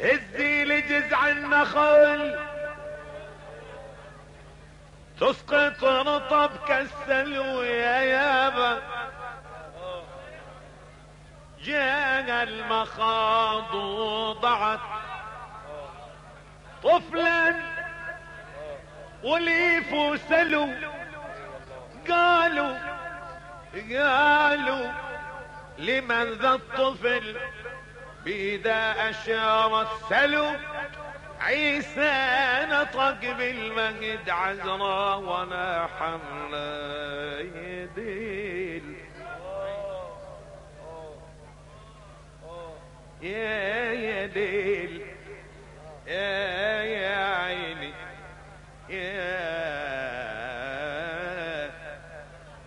هزي لجذع النخل تسقط رطب كالسلو يا يابا. جاء المخاض وضعت طفلا وليف وسلو. قالوا لمن ذا الطفل بإذا أشار السلو. عيسى نطق بالمهد عذرا وانا حمله يديل. يا يديل